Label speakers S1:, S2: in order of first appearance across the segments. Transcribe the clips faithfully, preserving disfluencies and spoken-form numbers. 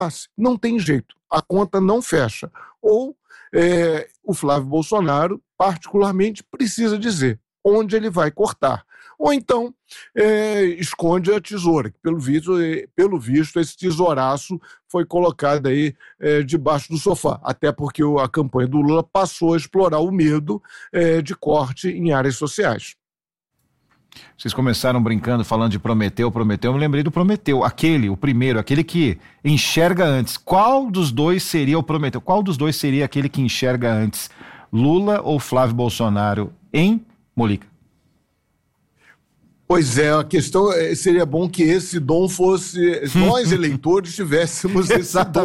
S1: passe. Não tem jeito, a conta não fecha. Ou é, o Flávio Bolsonaro, particularmente, precisa dizer onde ele vai cortar. Ou então é, esconde a tesoura, que pelo visto, pelo visto esse tesouraço foi colocado aí é, debaixo do sofá, até porque a campanha do Lula passou a explorar o medo é, de corte em áreas sociais.
S2: Vocês começaram brincando, falando de Prometeu, Prometeu, eu me lembrei do Prometeu, aquele, o primeiro, aquele que enxerga antes. Qual dos dois seria o Prometeu? Qual dos dois seria aquele que enxerga antes? Lula ou Flávio Bolsonaro, hein, Molica?
S1: Pois é, a questão seria bom que esse dom fosse, nós eleitores tivéssemos esse dom,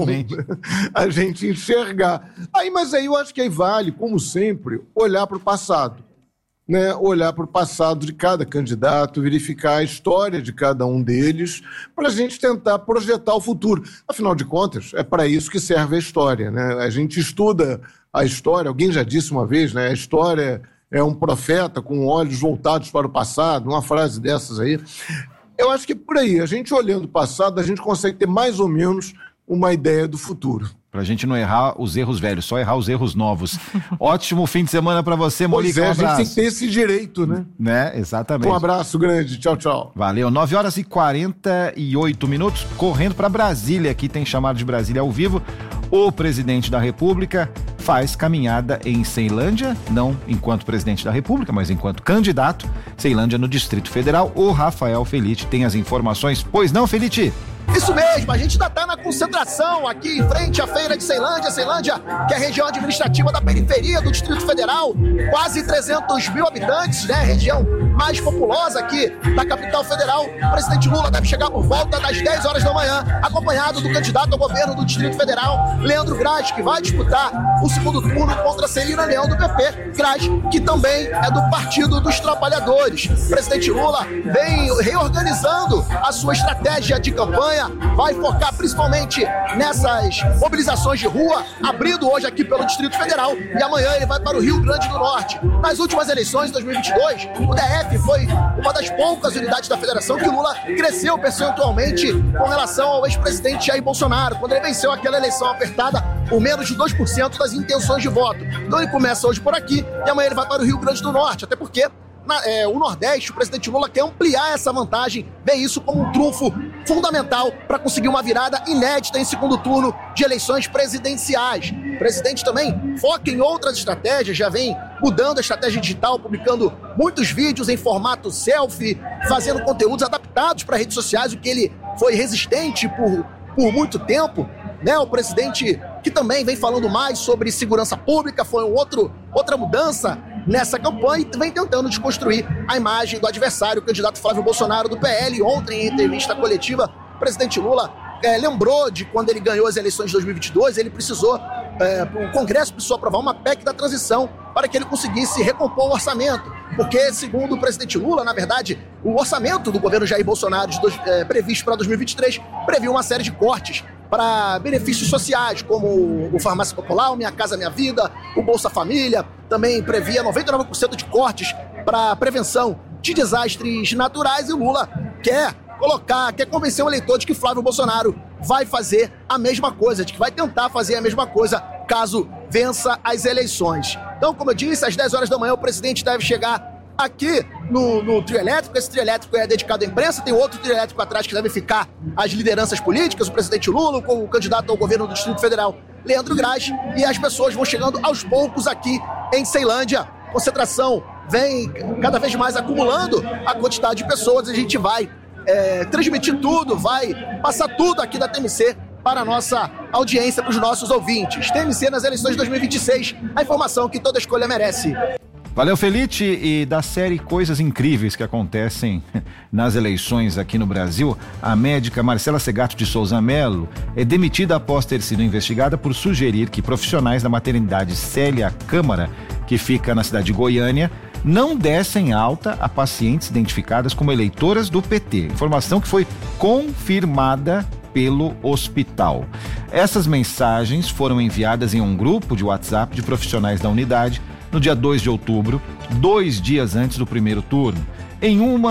S1: a gente enxergar. Aí, mas aí eu acho que aí vale, como sempre, olhar para o passado, né? Olhar para o passado de cada candidato, verificar a história de cada um deles, para a gente tentar projetar o futuro. Afinal de contas, é para isso que serve a história, né? A gente estuda a história, alguém já disse uma vez, né? A história é um profeta com olhos voltados para o passado, uma frase dessas aí. Eu acho que por aí, a gente olhando o passado, a gente consegue ter mais ou menos uma ideia do futuro.
S2: Pra gente não errar os erros velhos, só errar os erros novos. Ótimo fim de semana pra você, Molica.
S1: Pois é, um a gente tem que ter esse direito, né?
S2: Né, exatamente.
S1: Um abraço grande, tchau, tchau.
S2: Valeu, nove horas e quarenta e oito minutos, correndo pra Brasília, aqui tem chamado de Brasília ao vivo. O presidente da República faz caminhada em Ceilândia, não enquanto presidente da República, mas enquanto candidato. Ceilândia no Distrito Federal. O Rafael Felite tem as informações. Pois não, Felite?
S3: Isso mesmo, a gente ainda está na concentração aqui em frente à feira de Ceilândia. Ceilândia, que é a região administrativa da periferia do Distrito Federal, quase trezentos mil habitantes, né? Região mais populosa aqui da capital federal. O presidente Lula deve chegar por volta das dez horas da manhã, acompanhado do candidato ao governo do Distrito Federal, Leandro Graz, que vai disputar o segundo turno contra Celina Leão do P P. Graz, que também é do Partido dos Trabalhadores. O presidente Lula vem reorganizando a sua estratégia de campanha, vai focar principalmente nessas mobilizações de rua, abrindo hoje aqui pelo Distrito Federal, e amanhã ele vai para o Rio Grande do Norte. Nas últimas eleições de dois mil e vinte e dois, o D F foi uma das poucas unidades da federação que o Lula cresceu percentualmente com relação ao ex-presidente Jair Bolsonaro, quando ele venceu aquela eleição apertada por menos de dois por cento das intenções de voto. Então ele começa hoje por aqui e amanhã ele vai para o Rio Grande do Norte, até porque Na, é, o Nordeste, o presidente Lula quer ampliar essa vantagem, vê isso como um trunfo fundamental para conseguir uma virada inédita em segundo turno de eleições presidenciais. O presidente também foca em outras estratégias, já vem mudando a estratégia digital, publicando muitos vídeos em formato selfie, fazendo conteúdos adaptados para redes sociais, o que ele foi resistente por, por muito tempo. Né, o presidente que também vem falando mais sobre segurança pública, foi um outro, outra mudança nessa campanha e vem tentando desconstruir a imagem do adversário, o candidato Flávio Bolsonaro do P L. Ontem, em entrevista coletiva, o presidente Lula é, lembrou de quando ele ganhou as eleições de dois mil e vinte e dois, ele precisou, é, o Congresso precisou aprovar uma P E C da transição para que ele conseguisse recompor o orçamento, porque, segundo o presidente Lula, na verdade, o orçamento do governo Jair Bolsonaro de dois, é, previsto para dois mil e vinte e três previu uma série de cortes para benefícios sociais, como o Farmácia Popular, o Minha Casa Minha Vida, o Bolsa Família, também previa noventa e nove por cento de cortes para prevenção de desastres naturais, e o Lula quer colocar, quer convencer o eleitor de que Flávio Bolsonaro vai fazer a mesma coisa, de que vai tentar fazer a mesma coisa caso vença as eleições. Então, como eu disse, às dez horas da manhã o presidente deve chegar aqui no, no trio elétrico. Esse trio elétrico é dedicado à imprensa, tem outro trio elétrico atrás que deve ficar as lideranças políticas, o presidente Lula, com o candidato ao governo do Distrito Federal, Leandro Graz, e as pessoas vão chegando aos poucos aqui em Ceilândia. Concentração vem cada vez mais acumulando a quantidade de pessoas, a gente vai é, transmitir tudo, vai passar tudo aqui da T M C para a nossa audiência, para os nossos ouvintes. T M C nas eleições de dois mil e vinte e seis, a informação que toda escolha merece.
S2: Valeu, Felite. E da série Coisas Incríveis que acontecem nas eleições aqui no Brasil, a médica Marcela Segato de Souza Melo é demitida após ter sido investigada por sugerir que profissionais da maternidade Célia Câmara, que fica na cidade de Goiânia, não dessem alta a pacientes identificadas como eleitoras do P T. Informação que foi confirmada pelo hospital. Essas mensagens foram enviadas em um grupo de WhatsApp de profissionais da unidade no dia dois de outubro, dois dias antes do primeiro turno. Em uma,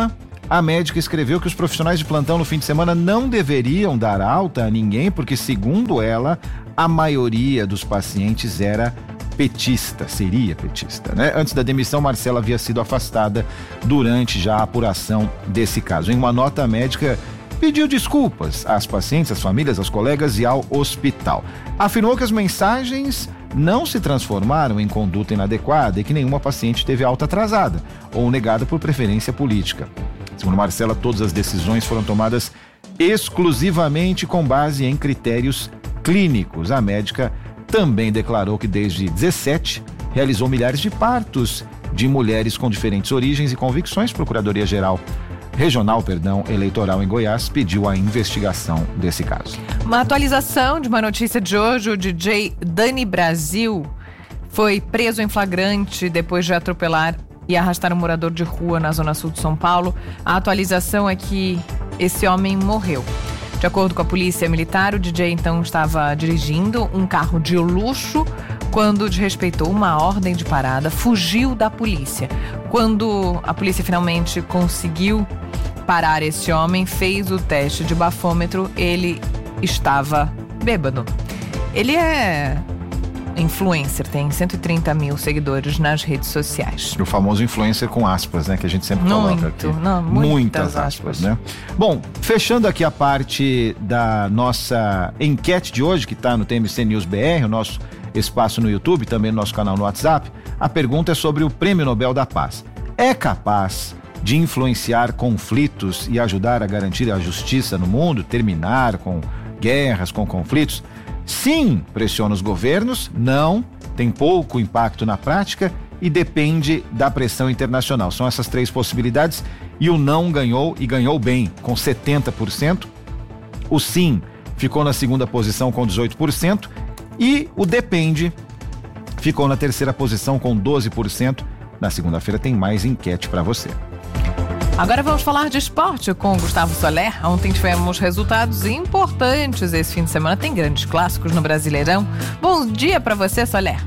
S2: a médica escreveu que os profissionais de plantão no fim de semana não deveriam dar alta a ninguém, porque, segundo ela, a maioria dos pacientes era petista, seria petista, né? Antes da demissão, Marcela havia sido afastada durante já a apuração desse caso. Em uma nota, a médica pediu desculpas às pacientes, às famílias, aos colegas e ao hospital. Afirmou que as mensagens não se transformaram em conduta inadequada e que nenhuma paciente teve alta atrasada ou negada por preferência política. Segundo Marcela, todas as decisões foram tomadas exclusivamente com base em critérios clínicos. A médica também declarou que desde dezessete realizou milhares de partos de mulheres com diferentes origens e convicções. Procuradoria-Geral Regional, perdão, Eleitoral em Goiás pediu a investigação desse caso.
S4: Uma atualização de uma notícia de hoje: o D J Dani Brasil foi preso em flagrante depois de atropelar e arrastar um morador de rua na zona sul de São Paulo. A atualização é que esse homem morreu. De acordo com a polícia militar, o D J então estava dirigindo um carro de luxo quando desrespeitou uma ordem de parada, fugiu da polícia. Quando a polícia finalmente conseguiu parar esse homem, fez o teste de bafômetro, ele estava bêbado. Ele é influencer, tem cento e trinta mil seguidores nas redes sociais.
S2: O famoso influencer com aspas, né? Que a gente sempre
S4: muito,
S2: coloca aqui.
S4: Não, muitas,
S2: muitas aspas, aspas, né? Bom, fechando aqui a parte da nossa enquete de hoje, que está no T M C News B R, o nosso espaço no YouTube, também no nosso canal no WhatsApp, a pergunta é sobre o Prêmio Nobel da Paz. É capaz de influenciar conflitos e ajudar a garantir a justiça no mundo, terminar com guerras, com conflitos? Sim, pressiona os governos. Não, tem pouco impacto na prática e depende da pressão internacional. São essas três possibilidades e o não ganhou e ganhou bem, com setenta por cento. O sim ficou na segunda posição com dezoito por cento e o depende ficou na terceira posição com doze por cento. Na segunda-feira tem mais enquete para você.
S4: Agora vamos falar de esporte com o Gustavo Soler. Ontem tivemos resultados importantes esse fim de semana. Tem grandes clássicos no Brasileirão. Bom dia para você, Soler.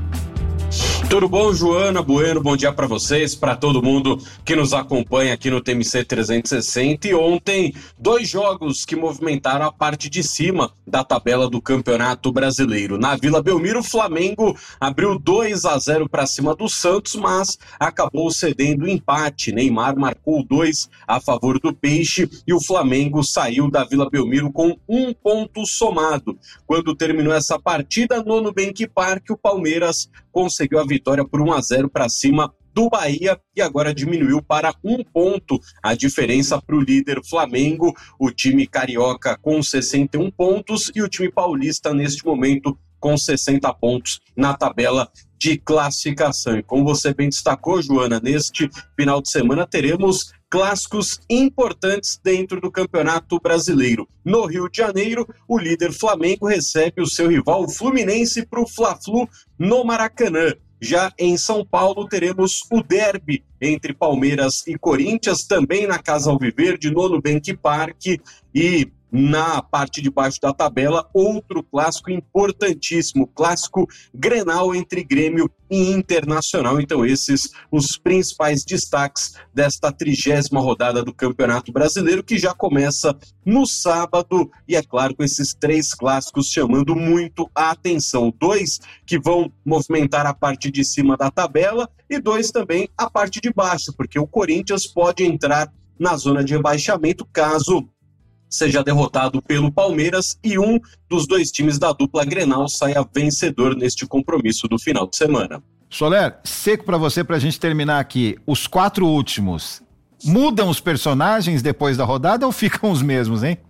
S5: Tudo bom, Joana Bueno? Bom dia para vocês, para todo mundo que nos acompanha aqui no T M C trezentos e sessenta. E ontem, dois jogos que movimentaram a parte de cima da tabela do Campeonato Brasileiro. Na Vila Belmiro, o Flamengo abriu dois a zero para cima do Santos, mas acabou cedendo o empate. Neymar marcou dois a favor do Peixe e o Flamengo saiu da Vila Belmiro com um ponto somado. Quando terminou essa partida, no Nubank Park, o Palmeiras conseguiu a vitória por um a zero para cima do Bahia e agora diminuiu para um ponto a diferença para o líder Flamengo, o time carioca com sessenta e um pontos e o time paulista neste momento com sessenta pontos na tabela de classificação. E como você bem destacou, Joana, neste final de semana teremos clássicos importantes dentro do Campeonato Brasileiro. No Rio de Janeiro, o líder Flamengo recebe o seu rival o Fluminense para o Fla-Flu no Maracanã. Já em São Paulo, teremos o derby entre Palmeiras e Corinthians, também na Casa Alviverde, no Nubank Park, e na parte de baixo da tabela, outro clássico importantíssimo, clássico Grenal entre Grêmio e Internacional. Então esses os principais destaques desta trigésima rodada do Campeonato Brasileiro, que já começa no sábado, e é claro, com esses três clássicos chamando muito a atenção. Dois que vão movimentar a parte de cima da tabela e dois também a parte de baixo, porque o Corinthians pode entrar na zona de rebaixamento caso seja derrotado pelo Palmeiras e um dos dois times da dupla Grenal saia vencedor neste compromisso do final de semana.
S2: Soler, seco para você pra gente terminar aqui. Os quatro últimos, mudam os personagens depois da rodada ou ficam os mesmos, hein?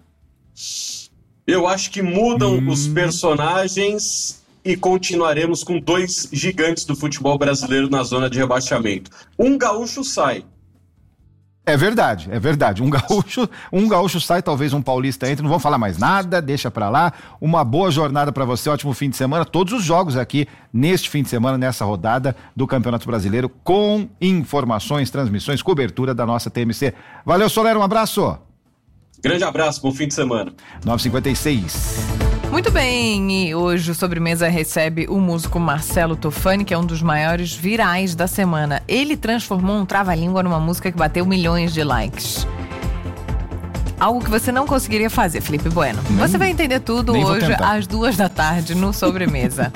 S5: Eu acho que mudam
S2: hum.
S5: os personagens e continuaremos com dois gigantes do futebol brasileiro na zona de rebaixamento. Um gaúcho sai.
S2: É verdade, é verdade. Um gaúcho, um gaúcho sai, talvez um paulista entre. Não vamos falar mais nada, deixa pra lá. Uma boa jornada pra você, ótimo fim de semana. Todos os jogos aqui neste fim de semana, nessa rodada do Campeonato Brasileiro, com informações, transmissões, cobertura da nossa T M C. Valeu, Soler, um abraço.
S5: Grande abraço, bom fim de semana.
S2: nove e cinquenta e seis.
S4: Muito bem, e hoje o Sobremesa recebe o músico Marcelo Tofani, que é um dos maiores virais da semana. Ele transformou um trava-língua numa música que bateu milhões de likes. algo que você não conseguiria fazer, Felipe Bueno.
S2: Nem-
S4: Você vai entender tudo
S2: nem vou
S4: hoje
S2: tentar.
S4: às duas da tarde no Sobremesa.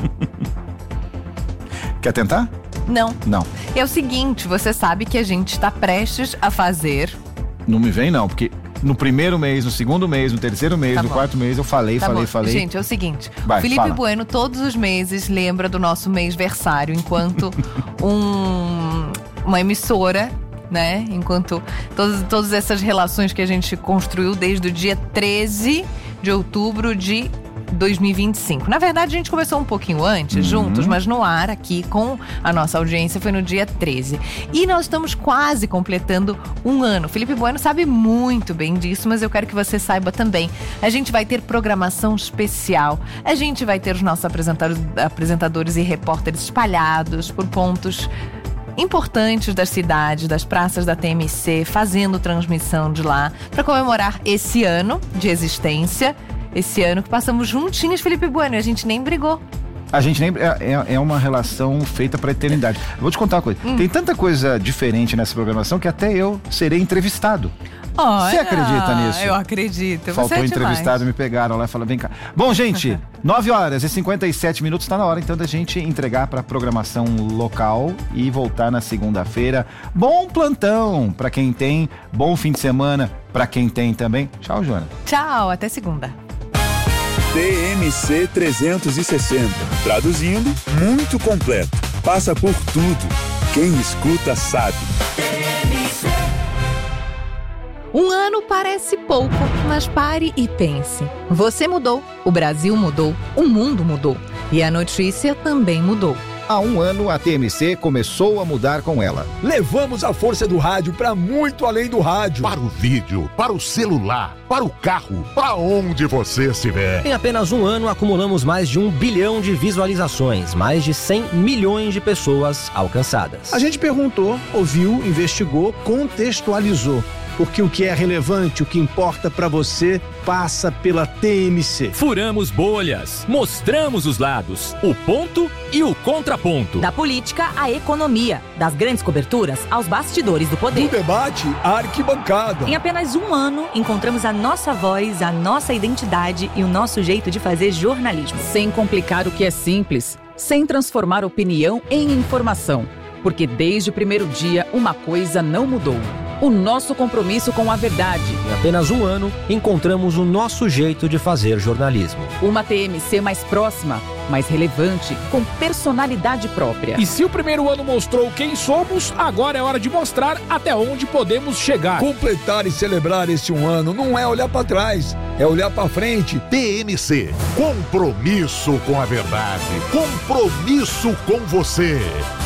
S2: Quer tentar?
S4: Não.
S2: Não.
S4: É o seguinte, você sabe que a gente está prestes a fazer...
S2: Não me vem não, porque no primeiro mês, no segundo mês, no terceiro mês,
S4: Tá
S2: no
S4: bom.
S2: quarto mês eu falei,
S4: Tá
S2: falei,
S4: bom.
S2: falei.
S4: Gente, é o seguinte,
S2: Vai,
S4: o Felipe
S2: fala.
S4: Bueno todos os meses lembra do nosso mêsversário enquanto um, uma emissora, né? Enquanto todas, todas essas relações que a gente construiu desde o dia treze de outubro de dois mil e vinte e cinco. Na verdade, a gente começou um pouquinho antes,
S2: Uhum.
S4: juntos, mas no ar aqui com a nossa audiência foi no dia treze. E nós estamos quase completando um ano. Felipe Bueno sabe muito bem disso, mas eu quero que você saiba também. A gente vai ter programação especial. A gente vai ter os nossos apresentadores, apresentadores e repórteres espalhados por pontos importantes das cidades, das praças da T M C, fazendo transmissão de lá para comemorar esse ano de existência. Esse ano que passamos juntinhos, Felipe Bueno, e a gente nem brigou.
S2: A gente nem. É, é- é uma relação feita pra eternidade. Eu vou te contar uma coisa.
S4: Hum.
S2: Tem tanta coisa diferente nessa programação que até eu serei entrevistado.
S4: Olha,
S2: Você acredita nisso?
S4: Eu acredito.
S2: Faltou
S4: Você é
S2: entrevistado,
S4: demais.
S2: me pegaram lá e falaram, vem cá. Bom, gente, nove horas e cinquenta e sete minutos, tá na hora então da gente entregar pra programação local e voltar na segunda-feira. Bom plantão pra quem tem, bom fim de semana pra quem tem também. Tchau, Joana.
S4: Tchau, até segunda.
S6: T M C trezentos e sessenta. Traduzindo, muito completo. Passa por tudo. Quem escuta sabe.
S4: Um ano parece pouco, mas pare e pense. Você mudou, o Brasil mudou, o mundo mudou. E a notícia também mudou.
S7: Há um ano, a T M C começou a mudar com ela.
S8: Levamos a força do rádio para muito além do rádio.
S9: Para o vídeo, para o celular, para o carro, para onde você estiver.
S10: Em apenas um ano, acumulamos mais de um bilhão de visualizações, mais de cem milhões de pessoas alcançadas.
S8: A gente perguntou, ouviu, investigou, contextualizou. Porque o que é relevante, o que importa para você, passa pela T M C.
S11: Furamos bolhas, mostramos os lados, o ponto e o contraponto.
S12: Da política à economia, das grandes coberturas aos bastidores do poder.
S8: Do debate à arquibancada.
S12: Em apenas um ano, encontramos a nossa voz, a nossa identidade e o nosso jeito de fazer jornalismo.
S13: Sem complicar o que é simples, sem transformar opinião em informação. Porque desde o primeiro dia, uma coisa não mudou. O nosso compromisso com a verdade.
S10: Em apenas um ano, encontramos o nosso jeito de fazer jornalismo.
S13: Uma T M C mais próxima, mais relevante, com personalidade própria.
S11: E se o primeiro ano mostrou quem somos, agora é hora de mostrar até onde podemos chegar.
S8: Completar e celebrar esse um ano não é olhar para trás, é olhar para frente.
S9: T M C, compromisso com a verdade, compromisso com você.